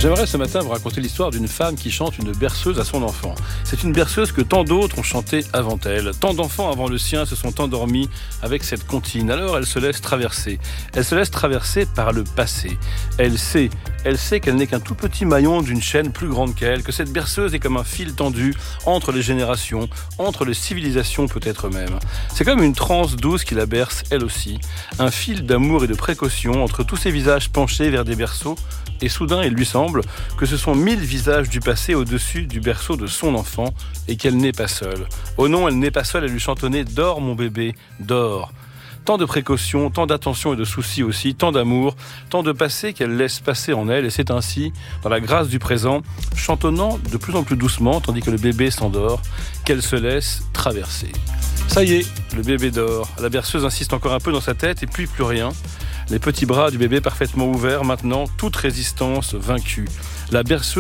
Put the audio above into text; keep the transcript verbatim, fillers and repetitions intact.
J'aimerais ce matin vous raconter l'histoire d'une femme qui chante une berceuse à son enfant. C'est une berceuse que tant d'autres ont chantée avant elle. Tant d'enfants avant le sien se sont endormis avec cette comptine. Alors elle se laisse traverser. Elle se laisse traverser par le passé. Elle sait, elle sait qu'elle n'est qu'un tout petit maillon d'une chaîne plus grande qu'elle, que cette berceuse est comme un fil tendu entre les générations, entre les civilisations peut-être même. C'est comme une transe douce qui la berce elle aussi. Un fil d'amour et de précaution entre tous ces visages penchés vers des berceaux. Et soudain, il lui semble que ce sont mille visages du passé au-dessus du berceau de son enfant et qu'elle n'est pas seule. Oh non, elle n'est pas seule à lui chantonner « Dors mon bébé, dors ». Tant de précautions, tant d'attention et de soucis aussi, tant d'amour, tant de passé qu'elle laisse passer en elle. Et c'est ainsi, dans la grâce du présent, chantonnant de plus en plus doucement, tandis que le bébé s'endort, qu'elle se laisse traverser. Ça y est, le bébé dort. La berceuse insiste encore un peu dans sa tête et puis plus rien. Les petits bras du bébé parfaitement ouverts, maintenant, toute résistance vaincue. La berceuse